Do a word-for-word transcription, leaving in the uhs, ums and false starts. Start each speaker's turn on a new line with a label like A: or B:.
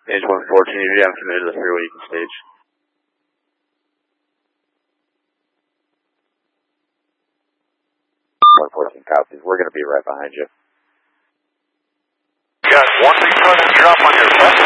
A: Page one fourteen, if you haven't committed to the freeway, you can stage.
B: one fourteen copies. We're going to be right behind you.
C: Got one big sudden drop on your left